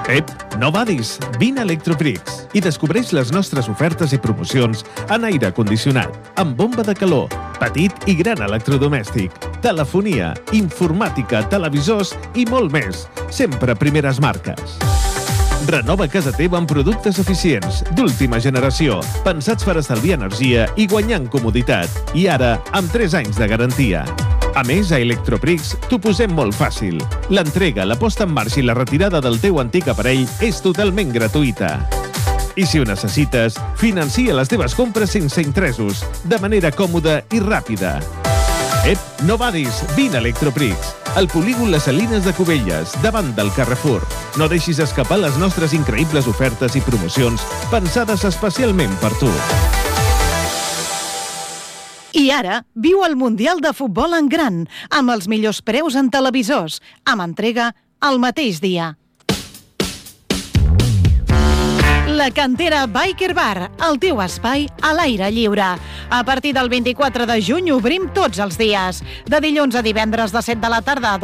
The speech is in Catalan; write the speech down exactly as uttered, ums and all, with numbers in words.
Ep, no badis, vine a Electrobricks i descobreix les nostres ofertes i promocions en aire condicionat, amb bomba de calor, petit i gran electrodomèstic, telefonia, informàtica, televisors i molt més, sempre primeres marques. Renova casa teva amb productes eficients, d'última generació, pensats per estalviar energia i guanyar en comoditat. I ara, amb tres anys de garantia. A més, a Electrobricks t'ho posem molt fàcil. L'entrega, la posta en marxa i la retirada del teu antic aparell és totalment gratuïta. I si ho necessites, financia les teves compres sense interessos, de manera còmoda i ràpida. Ep, no badis, vine a Electrobricks, al polígon Les Salines de Cubelles, davant del Carrefour. No deixis escapar les nostres increïbles ofertes i promocions pensades especialment per tu. I ara, viu el Mundial de Futbol en gran, amb els millors preus en televisors, amb entrega el mateix dia. La Cantera Biker Bar, el teu espai a l'aire lliure. A partir del vint-i-quatre de juny obrim tots els dies, de dilluns a divendres de set de la tarda a